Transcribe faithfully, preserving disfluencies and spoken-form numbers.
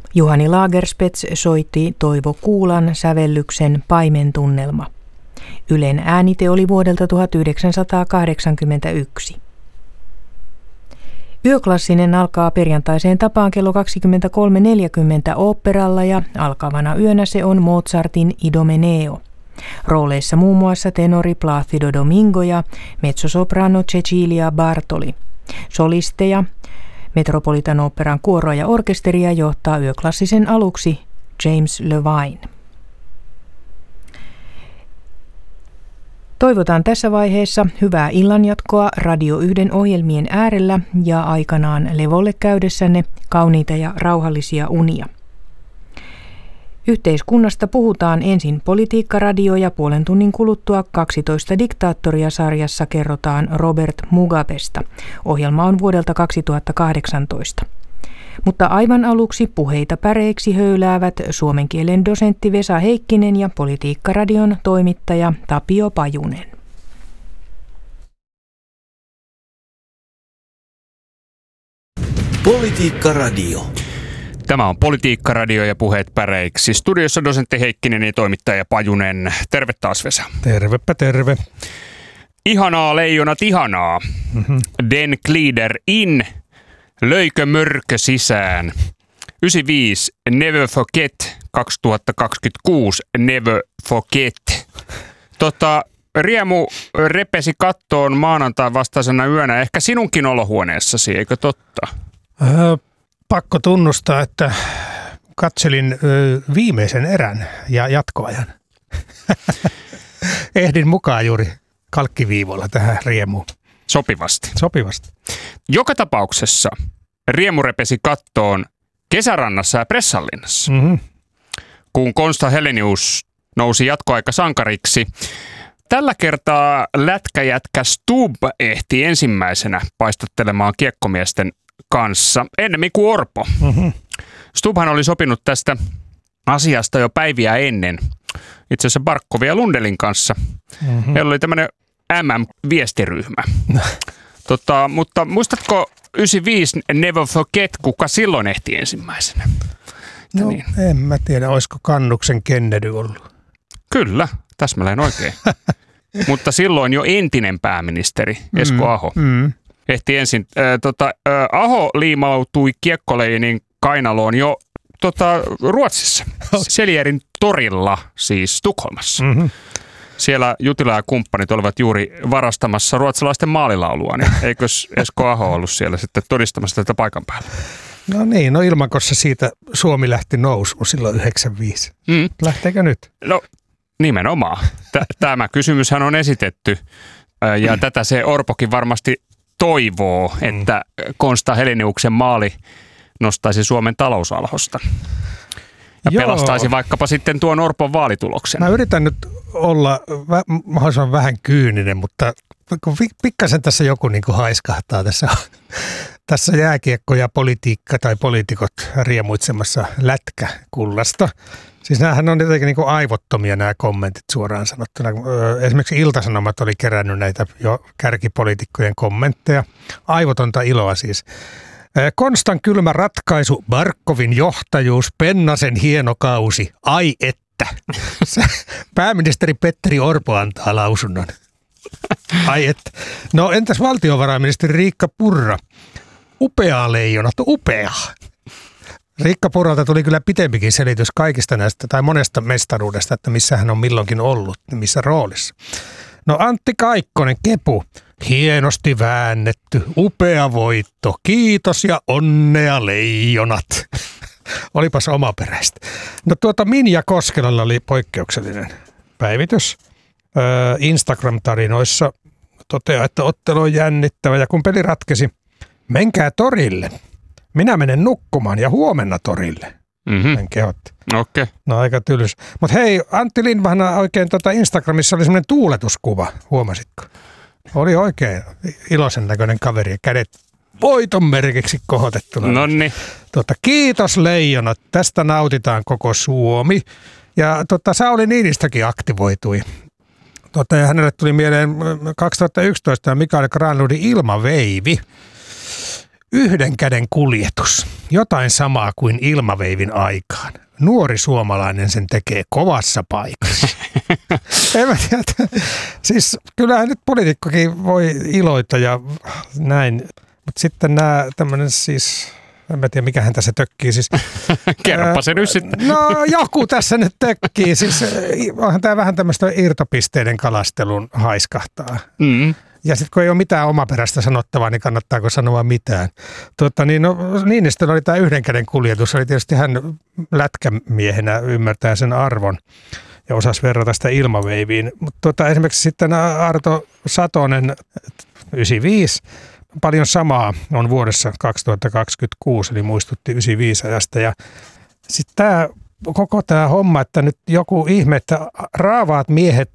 Juhani Lagerspets soitti Toivo Kuulan sävellyksen Paimentunnelma. Ylen äänite oli vuodelta tuhatyhdeksänsataakahdeksankymmentäyksi. Yöklassinen alkaa perjantaiseen tapaan kello kaksikymmentäkolme neljäkymmentä oopperalla ja alkavana yönä se on Mozartin Idomeneo. Rooleissa muun muassa tenori Plácido Domingo ja mezzosoprano Cecilia Bartoli. Solisteja, Metropolitan Oopperan kuoroa ja orkesteria johtaa yöklassisen aluksi James Levine. Toivotaan tässä vaiheessa hyvää illanjatkoa Radio yhden ohjelmien äärellä ja aikanaan levolle käydessänne kauniita ja rauhallisia unia. Yhteiskunnasta puhutaan ensin Politiikkaradio ja puolen tunnin kuluttua kaksitoista diktaattoria -sarjassa kerrotaan Robert Mugabesta. Ohjelma on vuodelta kaksituhattakahdeksantoista. Mutta aivan aluksi puheita päreiksi höyläävät suomen kielen dosentti Vesa Heikkinen ja Politiikkaradion toimittaja Tapio Pajunen. Politiikkaradio. Tämä on Politiikkaradio ja puheet päreiksi. Studiossa dosentti Heikkinen ja toimittaja Pajunen. Terve taas, Vesa. Tervepä terve. Ihanaa leijonat, ihanaa. Mm-hmm. Den glider in. Löikö mörkö sisään? yhdeksänkymmentäviisi. Never forget. kaksituhattakaksikymmentäkuusi. Never forget. Tota, riemu repesi kattoon maanantain vastaisena yönä. Ehkä sinunkin olohuoneessasi, eikö totta? Öö, pakko tunnustaa, että katselin ö, viimeisen erän ja jatkoajan. Ehdin mukaan juuri kalkkiviivoilla tähän riemuun. Sopivasti. Sopivasti. Joka tapauksessa riemu repesi kattoon Kesärannassa ja Pressanlinnassa. Mm-hmm. Kun Konsta Helenius nousi jatkoaikasankariksi. Tällä kertaa lätkäjätkä Stubb ehti ensimmäisenä paistattelemaan kiekkomiesten kanssa, ennemmin kuin Orpo. Mm-hmm. Stubbhan oli sopinut tästä asiasta jo päiviä ennen, itse asiassa Barkovin ja Lundelin kanssa. Mm-hmm. Heillä oli tämmöinen M M-viestiryhmä. tota, mutta muistatko yhdeksänkymmentäviisi Never Forget, kuka silloin ehti ensimmäisenä? No niin. En mä tiedä, olisiko Kannuksen Kennedy ollut. Kyllä, täsmälleen oikein. Mutta silloin jo entinen pääministeri Esko mm, Aho mm. ehti ensin. Äh, tota, äh, Aho liimautui kiekkoleinin kainaloon jo tota, Ruotsissa, Seljerin torilla, siis Tukholmassa. Mm-hmm. Siellä Jutila ja kumppanit olivat juuri varastamassa ruotsalaisten maalilaulua, niin eikös Esko Aho ollut siellä sitten todistamassa tätä paikan päällä? No niin, no Ilmakossa siitä Suomi lähti nousuun silloin yhdeksänkymmentäviisi. Mm. Lähteekö nyt? No nimenomaan. Tämä kysymyshän on esitetty ja mm. tätä se Orpokin varmasti toivoo, mm. että Konsta Heleniuksen maali nostaisi Suomen talousalhosta. Ja Joo. pelastaisi vaikkapa sitten tuon Orpon vaalituloksen. Mä yritän nyt olla vä- mahdollisimman vähän kyyninen, mutta kun pikkasen tässä joku niin kuin haiskahtaa tässä, tässä jääkiekko ja politiikka tai poliitikot riemuitsemassa lätkäkullasta. Siis näähän on jotenkin niin kuin aivottomia nämä kommentit suoraan sanottuna. Esimerkiksi Ilta-Sanomat oli kerännyt näitä jo kärkipoliitikkojen kommentteja. Aivotonta iloa siis. Konstan kylmä ratkaisu, Barkovin johtajuus, Pennasen hieno kausi, ai että. Pääministeri Petteri Orpo antaa lausunnon. Ai että. No entäs valtiovarainministeri Riikka Purra? Upeaa leijonat, upeaa. Riikka Purralta tuli kyllä pitempikin selitys kaikista näistä tai monesta mestaruudesta, että missä hän on milloinkin ollut, missä roolissa. No Antti Kaikkonen, Kepu. Hienosti väännetty, upea voitto, kiitos ja onnea leijonat. Olipas omaperäistä. No tuota Minja Koskelalla oli poikkeuksellinen päivitys. Öö, Instagram-tarinoissa toteaa, että ottelu on jännittävä ja kun peli ratkesi, menkää torille. Minä menen nukkumaan ja huomenna torille. Mm-hmm. Hän kehotti. Okei. Okay. No aika tylys. Mutta hei, Antti Lindvahn oikein tota Instagramissa oli semmoinen tuuletuskuva, huomasitko? Oli oikein iloisen näköinen kaveri ja kädet voiton merkiksi kohotettuna. Nonni. Tota, kiitos leijonat, tästä nautitaan koko Suomi. Ja tota, Sauli Niinistäkin aktivoitui. Tota, ja hänelle tuli mieleen kaksituhattayksitoista Mikael Granlundin Ilmaveivi. Yhden käden kuljetus. jotain samaa kuin ilmaveivin aikaan. Nuori suomalainen sen tekee kovassa paikassa. En mä tiedä. Siis kyllähän nyt poliitikkokin voi iloita ja näin, mutta sitten nämä tämmöinen siis, en mä tiedä mikähän tässä tökkii siis. Kerropa se nyt sitten. No joku tässä nyt tökkii, siis onhan tämä vähän tämmöistä irtopisteiden kalastelun haiskahtaa. Mm. Ja sitten kun ei ole mitään omaperäistä sanottavaa, niin kannattaako sanoa mitään. Tuota, niin no, Niinistöllä oli tämä yhden käden kuljetus. Oli tietysti hän lätkämiehenä ymmärtää sen arvon ja osasi verrata sitä ilmaveiviin. Mutta tuota, esimerkiksi sitten Arto Satonen, yhdeksänkymmentäviisi, paljon samaa on vuodessa kaksituhattakaksikymmentäkuusi, eli muistutti yhdeksänkymmentäviisi ajasta. Ja sitten tämä koko tämä homma, että nyt joku ihme, että raavaat miehet